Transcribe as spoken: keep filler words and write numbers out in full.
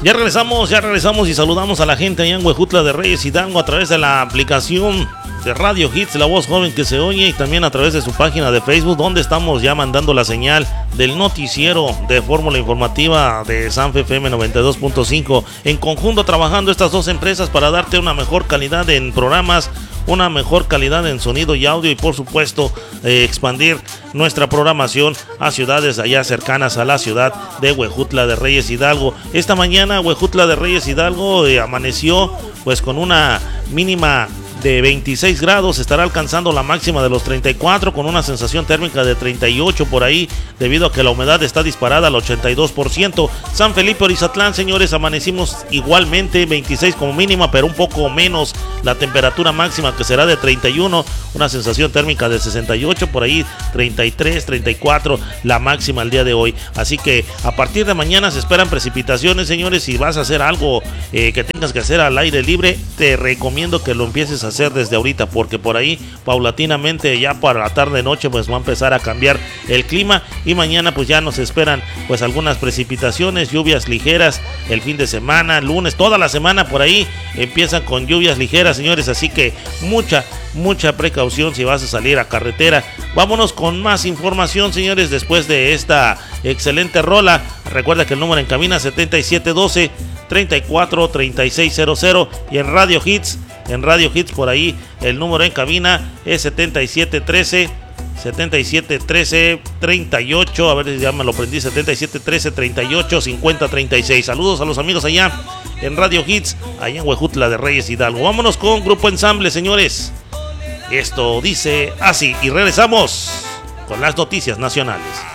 Ya regresamos, ya regresamos y saludamos a la gente allá en Huejutla de Reyes Hidalgo a través de la aplicación de Radio Hits, la voz joven que se oye, y también a través de su página de Facebook, donde estamos ya mandando la señal del noticiero de Fórmula Informativa de Sanfe F M noventa y dos punto cinco. En conjunto trabajando estas dos empresas para darte una mejor calidad en programas, una mejor calidad en sonido y audio, y por supuesto eh, expandir nuestra programación a ciudades allá cercanas a la ciudad de Huejutla de Reyes Hidalgo. Esta mañana Huejutla de Reyes Hidalgo eh, amaneció pues con una mínima de veintiséis grados, estará alcanzando la máxima de los treinta y cuatro con una sensación térmica de treinta y ocho por ahí, debido a que la humedad está disparada al ochenta y dos por ciento. San Felipe Orizatlán, señores, amanecimos igualmente veintiséis como mínima, pero un poco menos la temperatura máxima, que será de treinta y uno, una sensación térmica de sesenta y ocho por ahí, treinta y tres, treinta y cuatro la máxima el día de hoy. Así que a partir de mañana se esperan precipitaciones, señores. Si vas a hacer algo eh, que tengas que hacer al aire libre, te recomiendo que lo empieces a hacer desde ahorita, porque por ahí paulatinamente ya para la tarde noche pues va a empezar a cambiar el clima, y mañana pues ya nos esperan pues algunas precipitaciones, lluvias ligeras el fin de semana, lunes, toda la semana por ahí empiezan con lluvias ligeras, señores. Así que mucha mucha precaución si vas a salir a carretera. Vámonos con más información, señores, después de esta excelente rola. Recuerda que el número en cabina setenta y siete doce, treinta y cuatro, treinta y seis cero cero, y en Radio Hits, en Radio Hits por ahí el número en cabina es setenta y siete trece, setenta y siete trece, treinta y ocho, a ver si ya me lo prendí, setenta y siete trece, treinta y ocho, cincuenta, treinta y seis. Saludos a los amigos allá en Radio Hits, allá en Huejutla de Reyes Hidalgo. Vámonos con Grupo Ensamble, señores. Esto dice así, y regresamos con las noticias nacionales.